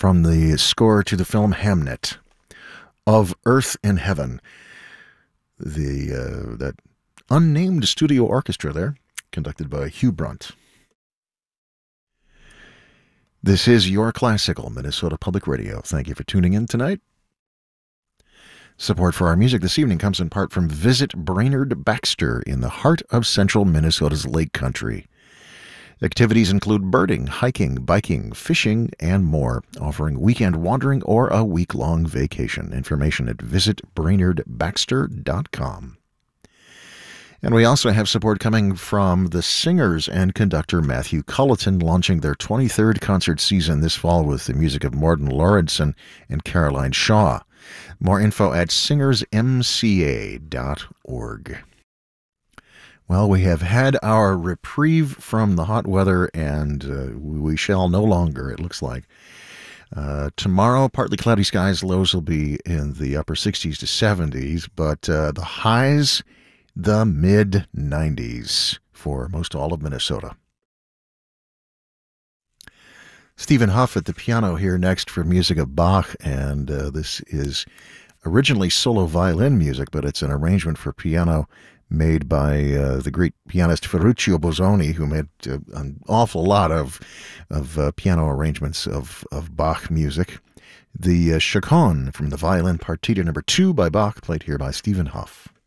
from the score to the film Hamnet of Earth and Heaven. That unnamed studio orchestra there, conducted by Hugh Brunt. This is Your Classical, Minnesota Public Radio. Thank you for tuning in tonight. Support for our music this evening comes in part from Visit Brainerd Baxter in the heart of central Minnesota's Lake Country. Activities include birding, hiking, biking, fishing, and more, offering weekend wandering or a week-long vacation. Information at visitbrainerdbaxter.com. And we also have support coming from the singers and conductor Matthew Culleton, launching their 23rd concert season this fall with the music of Morten Lauridsen and Caroline Shaw. More info at singersmca.org. Well, we have had our reprieve from the hot weather, and we shall no longer, it looks like. Tomorrow, partly cloudy skies, lows will be in the upper 60s to 70s, but the highs, the mid-90s for most all of Minnesota. Stephen Huff at the piano here next for music of Bach, and this is originally solo violin music, but it's an arrangement for piano made by the great pianist Ferruccio Bosoni, who made an awful lot of piano arrangements of Bach music. The Chaconne from the violin Partita No. 2 by Bach, played here by Stephen Huff.